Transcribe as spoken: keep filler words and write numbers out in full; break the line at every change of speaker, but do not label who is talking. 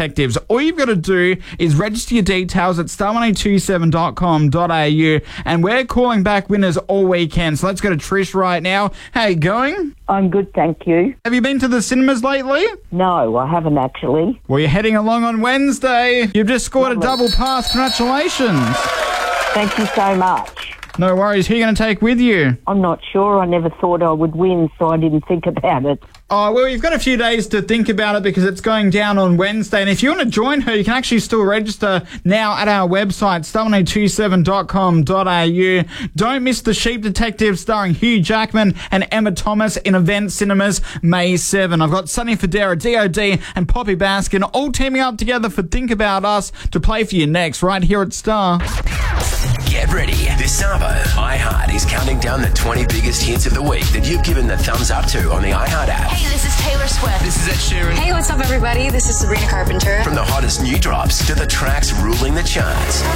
Detectives. All you've got to do is register your details at star one eight two seven dot com dot a u, and we're calling back winners all weekend. So let's go to Trish right now. How you going?
I'm good, thank you.
Have you been to the cinemas lately?
No, I haven't actually.
Well, you're heading along on Wednesday. You've just scored
Lovely.
a double pass. Congratulations.
Thank you so much.
No worries. Who are you going to take with you?
I'm not sure. I never thought I would win, so I didn't think about it.
Oh, well, you've got a few days to think about it because it's going down on Wednesday. And if you want to join her, you can actually still register now at our website, star one eight two seven dot com dot a u. Don't miss The Sheep Detective starring Hugh Jackman and Emma Thomas in Event Cinemas May seventh. I've got Sonny Fodera, D O D and Poppy Baskin all teaming up together for Think About Us to play for you next right here at Star.
Get ready. This Sabo, iHeart is counting down the twenty biggest hits of the week that you've given the thumbs up to on the iHeart app.
Hey, this is Taylor Swift.
This is Ed Sheeran.
Hey, what's up, everybody? This is Sabrina Carpenter.
From the hottest new drops to the tracks ruling the charts.